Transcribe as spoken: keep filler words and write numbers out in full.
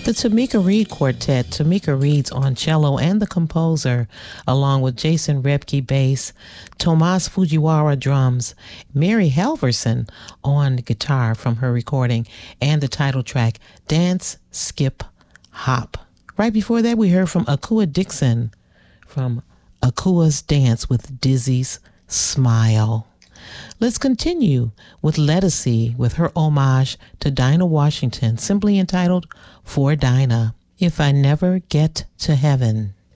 The Tamika Reed Quartet. Tamika Reed's on cello and the composer, along with Jason Rebke bass, Tomas Fujiwara drums, Mary Halverson on guitar from her recording, and the title track, Dance, Skip, Hop. Right before that, we heard from Akua Dixon from Akua's Dance with Dizzy's Smile. Let's continue with Ledisi with her homage to Dinah Washington, simply entitled For Dinah, If I Never Get to Heaven.